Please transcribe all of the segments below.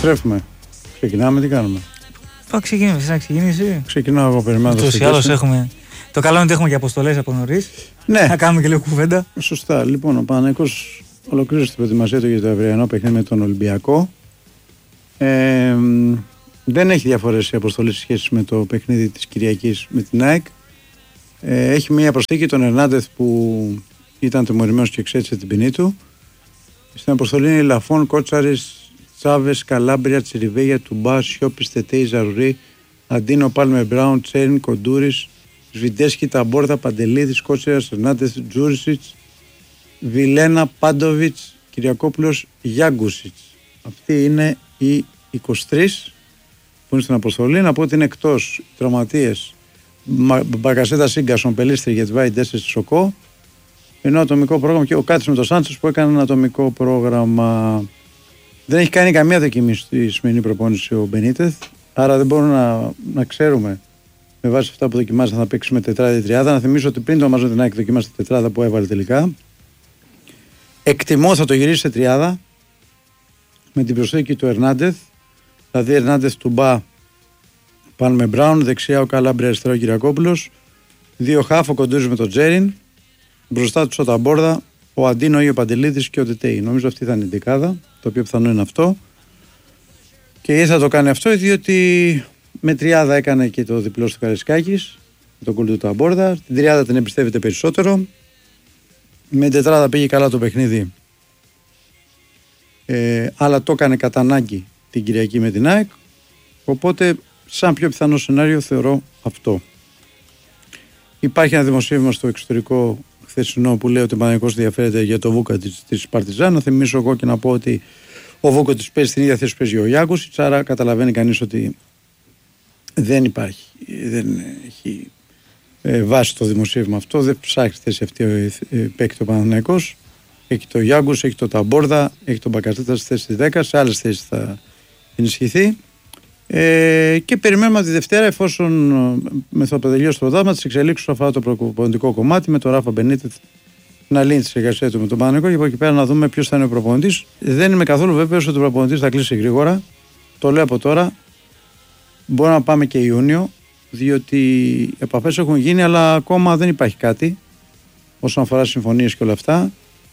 Επιστρέφουμε. Ξεκινάμε, τι κάνουμε? Ξεκινήσει. Ξεκινάω εγώ, περιμένω. Ούτως ή άλλως έχουμε. Το καλό είναι ότι έχουμε και αποστολές από νωρίς. Ναι. Να κάνουμε και λίγο κουβέντα. Σωστά. Λοιπόν, ο Παναθηναϊκός ολοκλήρωσε την προετοιμασία του για το αυριανό παιχνίδι με τον Ολυμπιακό. Δεν έχει διαφορές η αποστολή σε σχέση με το παιχνίδι της Κυριακής με την ΑΕΚ. Έχει μία προσθήκη, τον Ερνάντεθ, που ήταν τιμωρημένος και εξέτησε την ποινή του. Στην αποστολή είναι Λαφών, Κότσαρης, Τσάβες, Καλάμπρια, Τσιριβέγια, Τουμπά, Σιώπης, Τετέι, Ζαρουρί, Αντίνο, Πάλμε, Μπράουν, Τσέριν, Κοντούρης, Σβιντέσκι, Ταμπόρδα, Παντελίδης, Κότσαρας, Ερνάντεθ, Τζούρισιτς, Βιλένα, Πάντοβιτς, Κυριακόπουλος, Γιάγκουσιτς. Αυτοί είναι οι 23 που είναι στην αποστολή. Να πω ότι είναι εκτός τραυματίες Μπακασέτα, Σίγκασον, Πελίστρη, Γετβάη, Ντέσσερ, Σοκό. Ενώ ατομικό πρόγραμμα και ο Κάτης με τον Σάντσος που έκανε ένα ατομικό πρόγραμμα. Δεν έχει κάνει καμία δοκιμή στη σημερινή προπόνηση ο Μπενίτεθ. Άρα δεν μπορούμε να ξέρουμε με βάση αυτά που δοκιμάζει θα παίξουμε τετράδα ή τριάδα. Να θυμίσω ότι πριν το Μαζό την ΑΕΚ δοκιμάσει τη τετράδα που έβαλε τελικά. Εκτιμώ θα το γυρίσει σε τριάδα με την προσθήκη του Ερνάντεθ. Δηλαδή Ερνάντεθ, Τουμπά, πάνω με Μπράουν, δεξιά ο Καλάμπρια, αριστερά ο Κυριακόπουλος. Δύο χάφ, ο Κοντούρης με τον Τζέριν. Μπροστά του ο Ταμπόρδα, ο Αντίνο ή ο Παντελίδης και ο Τετέι. Νομίζω αυτή θα είναι η δεκάδα, το οποίο πιθανό είναι αυτό. Και ή θα το κάνει αυτό, διότι με τριάδα έκανε και το διπλό του Καρεσκάκης, με τον κουλ του Ταμπόρδα. Την τριάδα την εμπιστεύεται περισσότερο. Με τετράδα πήγε καλά το παιχνίδι, αλλά το έκανε κατά ανάγκη την Κυριακή με την ΑΕΚ. Οπότε, σαν πιο πιθανό σενάριο, θεωρώ αυτό. Υπάρχει ένα δημοσίευμα στο εξωτερικό χθεσινό που λέει ότι ο Παναθηναϊκός ενδιαφέρεται για το Βούκα της Παρτιζάν. Να θυμίσω εγώ και να πω ότι ο Βούκα της παίζει στην ίδια θέση που παίζει ο Γιάγκουσιτς. Άρα καταλαβαίνει κανείς ότι δεν υπάρχει, δεν έχει βάση το δημοσίευμα αυτό. Δεν ψάχνει θέση αυτή παίκτη ο Παναθηναϊκός. Έχει το Γιάγκουσιτς, έχει το Ταμπόρδα, έχει τον Μπακασέτα στη θέση 10. Σε άλλες θέσεις θα ενισχυθεί. Και περιμένουμε τη Δευτέρα, εφόσον με το τελειώσει το πρωτάθλημα, τις εξελίξεις αφορά το προπονητικό κομμάτι με τον Ράφα Μπενίτεθ να λύνει τις εργασίες του με τον Παναθηναϊκό και από εκεί πέρα να δούμε ποιος θα είναι ο προπονητής. Δεν είμαι καθόλου βέβαιος ότι ο προπονητής θα κλείσει γρήγορα. Το λέω από τώρα. Μπορεί να πάμε και Ιούνιο, διότι επαφές έχουν γίνει, αλλά ακόμα δεν υπάρχει κάτι όσον αφορά συμφωνίες και όλα αυτά.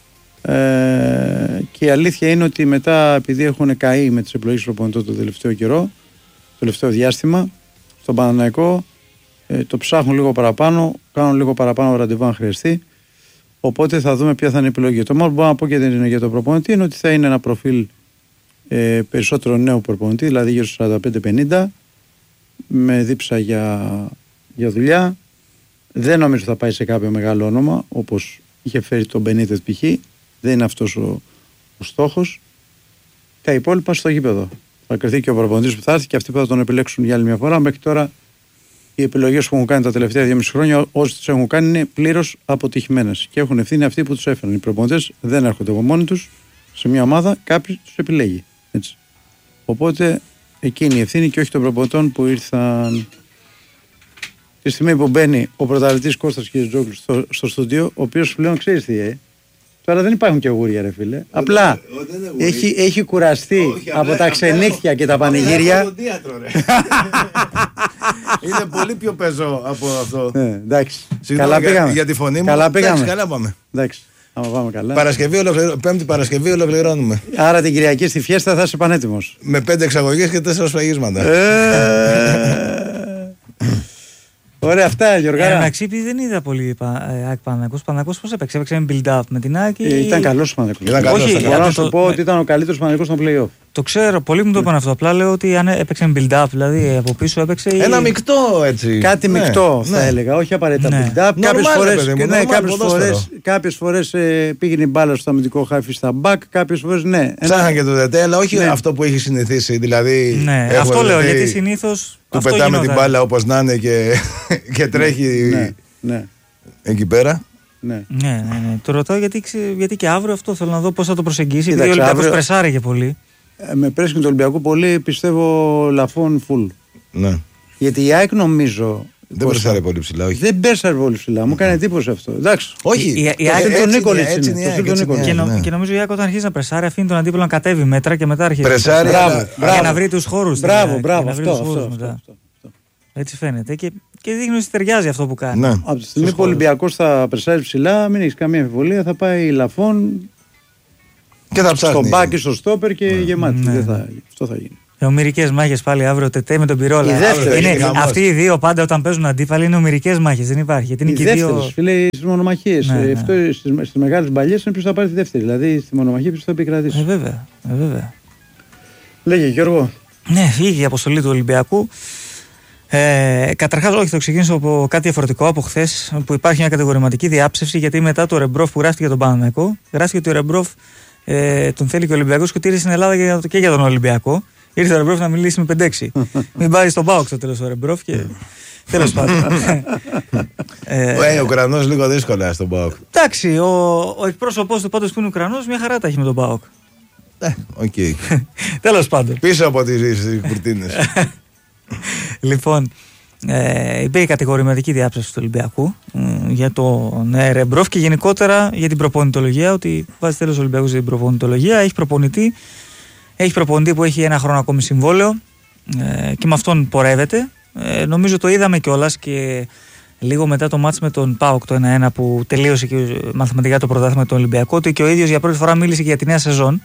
Και η αλήθεια είναι ότι μετά, επειδή έχουν καεί με τις επιλογές προπονητών το τελευταίο καιρό, το τελευταίο διάστημα, στον Παναθηναϊκό το ψάχνουν λίγο παραπάνω, κάνουν λίγο παραπάνω ραντεβού αν χρειαστεί. Οπότε θα δούμε ποια θα είναι η επιλογή. Το μόνο που μπορώ να πω και για τον προπονητή είναι ότι θα είναι ένα προφίλ περισσότερο νέο προπονητή, δηλαδή γύρω στους 45-50, με δίψα για δουλειά. Δεν νομίζω θα πάει σε κάποιο μεγάλο όνομα, όπως είχε φέρει τον Μπενίτεθ π.χ. Δεν είναι αυτός ο στόχος. Τα υπόλοιπα στο γήπεδο. Θα κρυθεί και ο προπονητής που θα έρθει και αυτοί που θα τον επιλέξουν για άλλη μια φορά. Μέχρι τώρα οι επιλογές που έχουν κάνει τα τελευταία 2,5 χρόνια, όσοι τις έχουν κάνει, είναι πλήρως αποτυχημένες. Και έχουν ευθύνη αυτοί που τους έφεραν. Οι προπονητές δεν έρχονται από μόνοι τους σε μια ομάδα, κάποιος τους επιλέγει. Έτσι. Οπότε εκείνη η ευθύνη και όχι των προπονητών που ήρθαν. Τη στιγμή που μπαίνει ο πρωταθλητής Κώστας Κυριαζόγλου στο στούντιο, ο οποίος πλέον ξέρει τι. Τώρα δεν υπάρχουν και αγούρια, ρε φίλε. Απλά έχει κουραστεί από τα ξενύχια και τα πανηγύρια. Είναι πολύ πιο πεζό από αυτό. Εντάξει. Καλά πήγαμε. Για τη φωνή μου. Καλά πήγαμε. Καλά πάμε. Εντάξει. Άμα πάμε καλά. Πέμπτη Παρασκευή ολοκληρώνουμε. Άρα την Κυριακή στη φιέστα θα είσαι πανέτοιμος. Με 5 εξαγωγές και 4 σφραγίσματα. Ωραία, αυτά, Γιωργάρα. Εντάξει, δεν είδα πολύ Παναθηναϊκός. Παναθηναϊκός πώς έπαιξε? Έπαιξε με build-up με την ΑΕΚ. Ήταν καλός ο Παναθηναϊκός. Όχι, μπορώ να σου πω ότι ήταν ο καλύτερος Παναθηναϊκός στον play-off. Το ξέρω, πολλοί μου το είπαν αυτό. Απλά λέω ότι αν έπαιξε με build-up, δηλαδή από πίσω έπαιξε. Ένα μεικτό έτσι. Κάτι μεικτό θα έλεγα, όχι απαραίτητα build-up. Κάποιες φορές πήγαινε η μπάλα στο αμυντικό χάφι στα back, κάποιες φορές ναι. Ψάχναν και το ΔΕΤΕ, αλλά όχι αυτό που έχει συνηθίσει. Δηλαδή. Ναι, αυτό λέω, γιατί συνήθως. Του πετάμε την μπάλα όπως να είναι και τρέχει εκεί πέρα. Ναι. Το ρωτάω γιατί και αύριο αυτό θέλω να δω πώς θα το προσεγγίσει. Γιατί ο Ολυμπιακός πρεσάρεγε πολύ. Με πρέσβη του Ολυμπιακού πολύ πιστεύω Λαφών full. Ναι. Γιατί η ΑΕΚ νομίζω Δεν πέρσαρε πολύ ψηλά, όχι. Δεν πέρσαρε πολύ ψηλά, μου έκανε εντύπωση αυτό. Εντάξει. Όχι. Και νομίζω η ΑΕΚ όταν αρχίζει να πρεσάρει, αφήνει τον αντίπαλο να κατέβει μέτρα και μετά αρχίζει. Πρεσάρει για να βρει τους χώρους. Μπράβο, αυτό. Έτσι φαίνεται. Και δείχνει ότι ταιριάζει αυτό που κάνει. Από τη στιγμή που ο Ολυμπιακός θα πρεσάρει ψηλά, μην έχει καμία αμφιβολία, θα πάει λαφών. Και θα ψάχνει. Στον μπάκι, στο στόπερ και γεμάτη. Αυτό θα γίνει. Ομηρικές μάχες πάλι αύριο, Τετέ με τον Πυρόλα. Αυτοί οι δύο πάντα όταν παίζουν αντίπαλοι είναι ομηρικές μάχες. Δεν υπάρχει. Οι δεύτερες, φίλε, στις μονομαχίες. Στις μεγάλες μπαλιές είναι ποιος θα πάρει τη δεύτερη. Δηλαδή στη μονομαχία ποιος θα επικρατήσει. Βέβαια. Λέγε Γιώργο. Ναι, φύγει η αποστολή του Ολυμπιακού. Καταρχάς, όχι, θα ξεκινήσω από κάτι διαφορετικό από χθες, που υπάρχει μια κατηγορηματική διάψευση, γιατί μετά το Ρεμπρόφ που γράφτηκε για τον Παναθηναϊκό, γράφτηκε ότι ο Ρεμπρόφ τον θέλει και ο Ολυμπιακός και ότι ήρθε στην Ελλάδα και για τον Ολυμπιακό. Ήρθε ο Ρεμπρόφ να μιλήσει με 5-6. Μην πάρει στον ΠΑΟΚ στο τέλος ο Ρεμπρόφ και. Τέλος πάντων. Ο Ουκρανός λίγο δύσκολα στον ΠΑΟΚ. Εντάξει, ο εκπρόσωπός του πάντως που είναι Ουκρανός μια χαρά τα έχει με τον ΠΑΟΚ. Οκ. Τέλος πάντων. Πίσω από τις κουρτίνες. Λοιπόν, υπήρχε κατηγορηματική διάψευση του Ολυμπιακού για τον Ρεμπρόφ και γενικότερα για την προπονητολογία. Ότι βάζει τέλος ο Ολυμπιακός για την προπονητολογία. Έχει προπονητή που έχει 1 χρόνο ακόμη συμβόλαιο και με αυτόν πορεύεται. Νομίζω το είδαμε κιόλας και λίγο μετά το μάτς με τον ΠΑΟΚ το 1-1 που τελείωσε και μαθηματικά το πρωτάθλημα με τον Ολυμπιακό, ότι και ο ίδιος για πρώτη φορά μίλησε και για τη νέα σεζόν.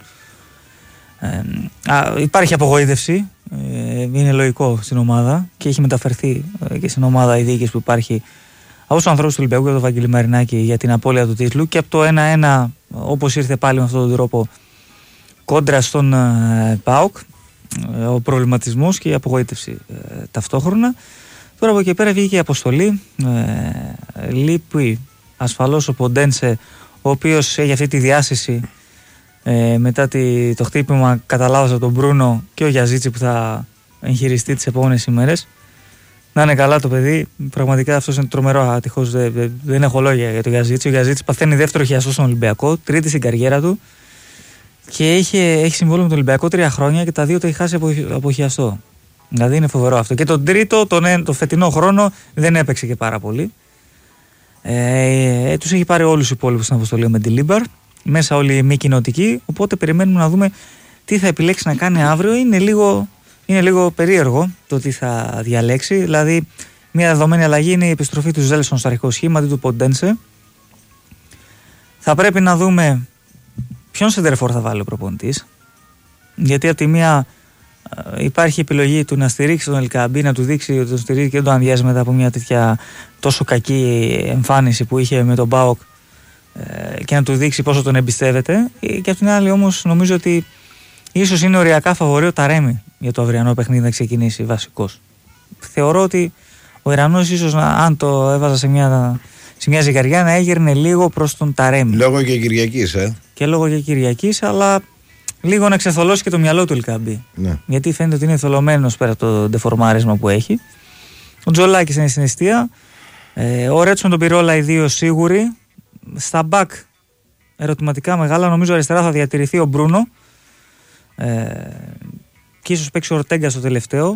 Υπάρχει απογοήτευση, είναι λογικό στην ομάδα και έχει μεταφερθεί και στην ομάδα η διοίκηση που υπάρχει από τους ανθρώπους του Ολυμπιακού και τον Βαγγέλη Μαρινάκη για την απώλεια του τίτλου, και από το 1-1 όπως ήρθε πάλι με αυτόν τον τρόπο κόντρα στον ΠΑΟΚ, ο προβληματισμός και η απογοήτευση ταυτόχρονα. Τώρα από εκεί πέρα βγήκε η αποστολή. Λείπει ασφαλώς ο Ποντένσε, ο οποίος έχει αυτή τη διάσηση μετά το χτύπημα κατά λάθος από τον Μπρούνο, και ο Γιαζίτσι που θα εγχειριστεί τις επόμενες ημέρες. Να είναι καλά το παιδί, πραγματικά αυτός είναι τρομερό άτυχος, δεν έχω λόγια για το Γιαζίτσι. Ο Γιαζίτσι παθαίνει δεύτερο χιαστό στον Ολυμπιακό, τρίτη στην καριέρα του, και έχει συμβόλαιο με τον Ολυμπιακό 3 χρόνια και τα 2 τα έχει χάσει από χιαστό. Δηλαδή είναι φοβερό αυτό. Και τον τρίτο, το φετινό χρόνο, δεν έπαιξε και πάρα πολύ. Τους έχει πάρει όλους τους υπόλοιπους στην αποστολή με τη Λίμπαρ, μέσα όλοι οι μη κοινοτικοί. Οπότε περιμένουμε να δούμε τι θα επιλέξει να κάνει αύριο. Είναι λίγο περίεργο το τι θα διαλέξει. Δηλαδή, μια δεδομένη αλλαγή είναι η επιστροφή του Ζέλσον στο αρχικό σχήμα αντί του Ποντένσε. Θα πρέπει να δούμε ποιον σεντερφόρ θα βάλει ο προπονητής. Γιατί από τη μία υπάρχει επιλογή του να στηρίξει τον Ελκαμπή, να του δείξει ότι τον στηρίζει και τον αδειάζει μετά από μια τέτοια τόσο κακή εμφάνιση που είχε με τον ΠΑΟΚ, και να του δείξει πόσο τον εμπιστεύεται. Και από την άλλη όμως νομίζω ότι ίσως είναι οριακά φαβορί ο Ταρέμι για το αυριανό παιχνίδι να ξεκινήσει βασικός. Θεωρώ ότι ο Ιρανός ίσως αν το έβαζα σε μια ζυγαριά να έγερνε λίγο προς τον Ταρέμι. Λόγω και Κυριακής, Και λόγω και Κυριακής, αλλά λίγο να ξεθολώσει και το μυαλό του Ελκαμπή. Ναι. Γιατί φαίνεται ότι είναι θολωμένος πέρα από το ντεφορμάρισμα που έχει. Ο Τζολάκης είναι στην εστία. Ο Ρέτσο με τον Πυρόλα, οι δύο σίγουροι. Στα μπακ ερωτηματικά μεγάλα. Νομίζω αριστερά θα διατηρηθεί ο Μπρούνο. Και ίσως παίξει ο Ορτέγκα στο τελευταίο.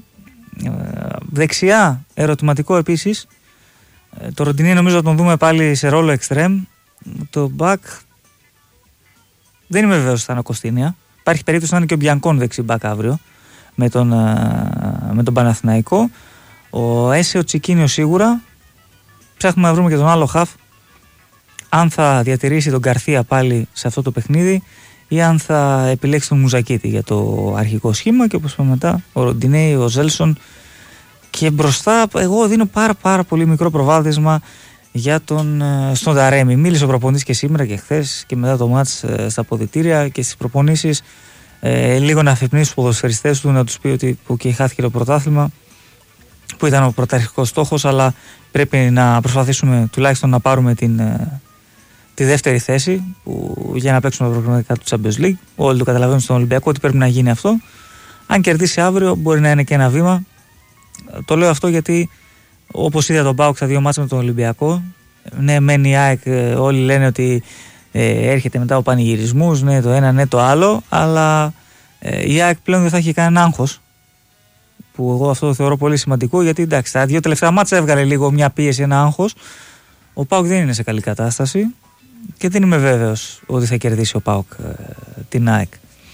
Δεξιά ερωτηματικό επίσης. Το Ροντινί νομίζω θα τον δούμε πάλι σε ρόλο εξτρέμ. Το μπακ δεν είμαι βέβαιος ότι θα είναι ο Κωστίνια. Υπάρχει περίπτωση να είναι και ο Μπιανκόν δεξί μπακ αύριο με τον Παναθηναϊκό. Ο Έσε, ο Τσικίνιο σίγουρα. Ψάχνουμε να βρούμε και τον άλλο χαφ, αν θα διατηρήσει τον Γκαρθία πάλι σε αυτό το παιχνίδι ή αν θα επιλέξει τον Μουζακίτη για το αρχικό σχήμα. Και όπως είπαμε μετά, ο Ροντινέι, ο Ζέλσον, και μπροστά εγώ δίνω πάρα πολύ μικρό προβάδισμα για στον Ταρέμι. Μίλησε ο προπονητής και σήμερα και χθες και μετά το μάτς στα αποδυτήρια και στις προπονήσεις, λίγο να αφυπνίσει τους ποδοσφαιριστές του, να τους πει ότι χάθηκε το πρωτάθλημα που ήταν ο πρωταρχικός στόχος, αλλά πρέπει να προσπαθήσουμε τουλάχιστον να πάρουμε τη δεύτερη θέση για να παίξουμε τα προγραμματικά του Champions League. Όλοι το καταλαβαίνουν στον Ολυμπιακό ότι πρέπει να γίνει αυτό. Αν κερδίσει αύριο μπορεί να είναι και ένα βήμα. Το λέω αυτό γιατί όπως είδα τον ΠΑΟΚ στα 2 μάτς με τον Ολυμπιακό, ναι μεν η ΑΕΚ όλοι λένε ότι έρχεται μετά από πανηγυρισμούς, ναι το ένα ναι το άλλο, αλλά η ΑΕΚ πλέον δεν θα έχει κανένα άγχος. που εγώ αυτό το θεωρώ πολύ σημαντικό, γιατί εντάξει, τα δύο τελευταία μάτσα έβγαλε λίγο μια πίεση, ένα άγχος. Ο ΠΑΟΚ δεν είναι σε καλή κατάσταση και δεν είμαι βέβαιος ότι θα κερδίσει ο ΠΑΟΚ την ΑΕΚ.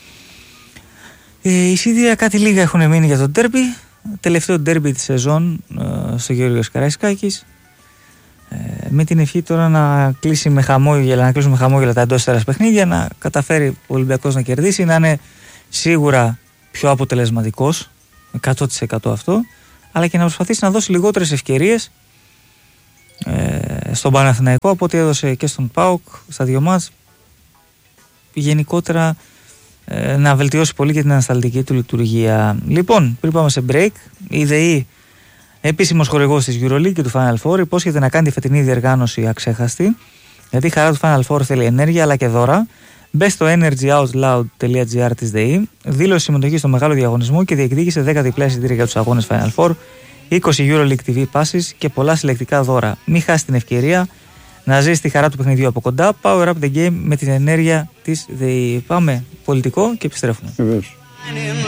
Η Σίδια κάτι λίγα έχουν μείνει για το ντέρμπι. Τελευταίο ντέρμπι της σεζόν στο Γεώργιος Καραϊσκάκης. Με την ευχή τώρα να κλείσει με χαμόγελα, να κλείσουμε με χαμόγελα τα εντός έδρας παιχνίδια, να καταφέρει ο Ολυμπιακός να κερδίσει, να είναι σίγουρα πιο αποτελεσματικός, 100% αυτό, αλλά και να προσπαθήσει να δώσει λιγότερες ευκαιρίες στον Παναθηναϊκό από ό,τι έδωσε και στον ΠΑΟΚ στα δύο μάτς. Γενικότερα να βελτιώσει πολύ και την ανασταλτική του λειτουργία. Λοιπόν, πριν πάμε σε break, η ΔΕΗ, επίσημος χορηγός της EuroLeague και του Final Four, υπόσχεται να κάνει τη φετινή διοργάνωση αξέχαστη, γιατί η χαρά του Final Four θέλει ενέργεια αλλά και δώρα. Μπε στο energyoutloud.gr της ΔΕΗ, δήλωσε συμμετοχή στο μεγάλο διαγωνισμό και διεκδίκησε 10 διπλά εισιτήρια για τους αγώνες Final Four, 20 EuroLeague TV passes και πολλά συλλεκτικά δώρα. Μην χάσει την ευκαιρία να ζήσει τη χαρά του παιχνιδιού από κοντά. Power up the game με την ενέργεια της ΔΕΗ. Πάμε πολιτικό και επιστρέφουμε.